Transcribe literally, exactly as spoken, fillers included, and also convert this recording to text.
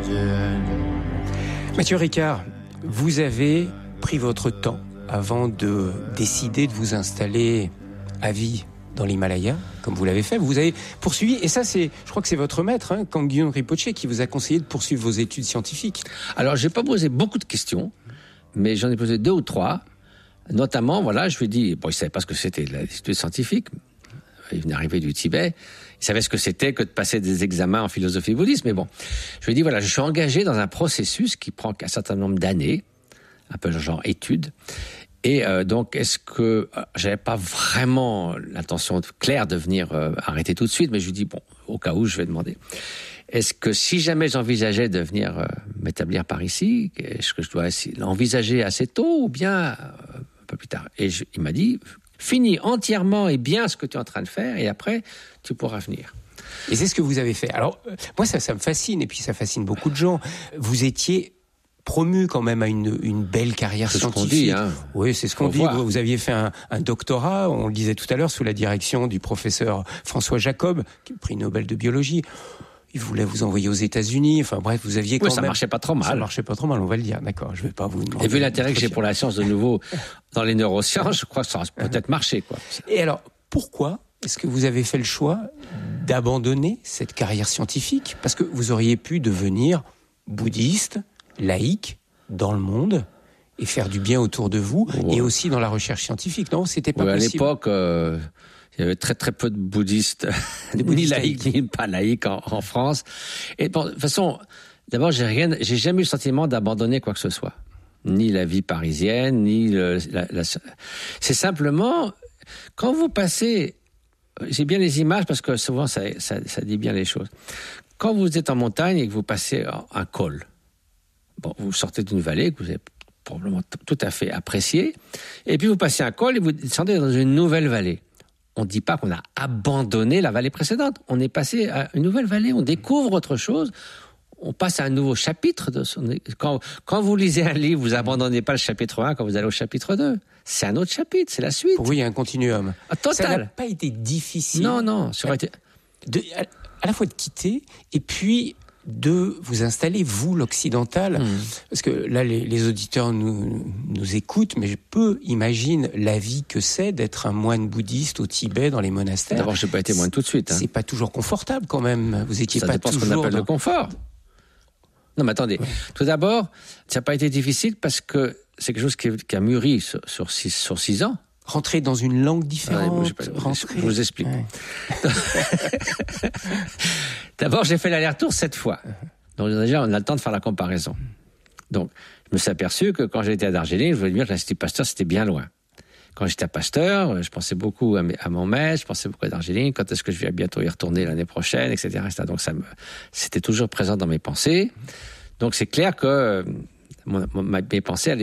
Mathieu Ricard, vous avez pris votre temps avant de décider de vous installer à vie dans l'Himalaya, comme vous l'avez fait. Vous avez poursuivi, et ça, c'est, je crois que c'est votre maître, hein, Kanggyun Rinpoché, qui vous a conseillé de poursuivre vos études scientifiques. Alors, j'ai pas posé beaucoup de questions, mais j'en ai posé deux ou trois. Notamment, voilà, je lui ai dit, bon, il savait pas ce que c'était l'étude scientifique. Il venait d'arriver du Tibet. Il savait ce que c'était que de passer des examens en philosophie bouddhiste. Mais bon, je lui ai dit, voilà, je suis engagé dans un processus qui prend un certain nombre d'années, un peu genre étude. Et euh, donc, est-ce que euh, j'avais pas vraiment l'intention claire de venir euh, arrêter tout de suite, mais je lui dis bon, au cas où, je vais demander. Est-ce que si jamais j'envisageais de venir euh, m'établir par ici, est-ce que je dois l'envisager assez tôt ou bien euh, un peu plus tard? Et je, il m'a dit finis entièrement et bien ce que tu es en train de faire, et après tu pourras venir. Et c'est ce que vous avez fait. Alors moi, ça, ça me fascine, et puis ça fascine beaucoup de gens. Vous étiez promu quand même à une, une belle carrière c'est scientifique. Ce qu'on dit, hein. Oui, c'est ce qu'on dit. Vous, vous aviez fait un, un doctorat, on le disait tout à l'heure, sous la direction du professeur François Jacob, qui a pris Nobel de biologie. Il voulait vous envoyer aux États-Unis. Enfin bref, vous aviez quand oui, même... ça marchait pas trop mal. Ça marchait pas trop mal, on va le dire. D'accord, je vais pas vous demander... Et vu l'intérêt que j'ai pour la science de nouveau dans les neurosciences, je crois que ça aurait peut-être marché, quoi. Et alors, pourquoi est-ce que vous avez fait le choix d'abandonner cette carrière scientifique? Parce que vous auriez pu devenir bouddhiste, laïque, dans le monde, et faire du bien autour de vous, wow. Et aussi dans la recherche scientifique. Non, c'était pas oui, possible. À l'époque... Euh... Il y avait très très peu de bouddhistes, de bouddhistes ni laïcs ni pas laïcs en, en France. Et bon, de toute façon, d'abord, j'ai rien, j'ai jamais eu le sentiment d'abandonner quoi que ce soit, ni la vie parisienne, ni le, la, la. C'est simplement quand vous passez, j'ai bien les images parce que souvent ça, ça, ça dit bien les choses. Quand vous êtes en montagne et que vous passez un col, bon, vous sortez d'une vallée que vous avez probablement t- tout à fait appréciée, et puis vous passez un col et vous descendez dans une nouvelle vallée. On ne dit pas qu'on a abandonné la vallée précédente. On est passé à une nouvelle vallée, on découvre autre chose, on passe à un nouveau chapitre. De son... quand, quand vous lisez un livre, vous n'abandonnez pas le chapitre un quand vous allez au chapitre deux. C'est un autre chapitre, c'est la suite. Pour vous, il y a un continuum. Ah, total. Ça n'a pas été difficile. Non, non. Ça aurait été... de, à, à la fois de quitter et puis de vous installer, vous, l'occidental. Mmh. Parce que là, les, les auditeurs nous, nous écoutent, mais je peux imaginer la vie que c'est d'être un moine bouddhiste au Tibet, dans les monastères. D'abord, je n'ai pas été moine tout de suite. Hein. C'est pas toujours confortable, quand même. Vous étiez ça pas dépend toujours... ce qu'on appelle dans... le confort. Non, mais attendez. Ouais. Tout d'abord, ça n'a pas été difficile parce que c'est quelque chose qui, qui a mûri sur, sur, six, sur six ans. Rentrer dans une langue différente. Ouais, pas, je, je vous explique. Ouais. D'abord, j'ai fait l'aller-retour sept fois. Donc déjà, on a le temps de faire la comparaison. Donc, je me suis aperçu que quand j'étais à Darjeeling, je voulais dire que l'Institut Pasteur, c'était bien loin. Quand j'étais à Pasteur, je pensais beaucoup à, mes, à mon maître, je pensais beaucoup à Darjeeling. Quand est-ce que je vais bientôt y retourner l'année prochaine, et cetera, et cetera. Donc, ça me, c'était toujours présent dans mes pensées. Donc, c'est clair que mon, mon, mes pensées allaient